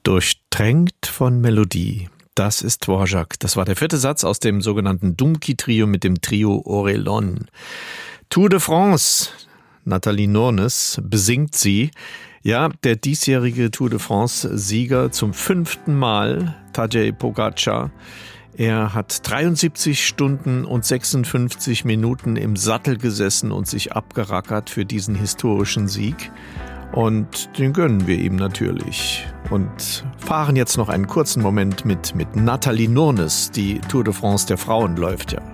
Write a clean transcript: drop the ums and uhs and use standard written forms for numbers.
Durchtränkt von Melodie. Das ist Dvorak. Das war der 4. Satz aus dem sogenannten Dumki-Trio mit dem Trio Orelon. Tour de France. Nathalie Nurnes besingt sie. Ja, der diesjährige Tour de France-Sieger zum 5. Mal, Tadej Pogačar. Er hat 73 Stunden und 56 Minuten im Sattel gesessen und sich abgerackert für diesen historischen Sieg. Und den gönnen wir ihm natürlich. Und fahren jetzt noch einen kurzen Moment mit Nathalie Nurnes. Die Tour de France der Frauen läuft ja.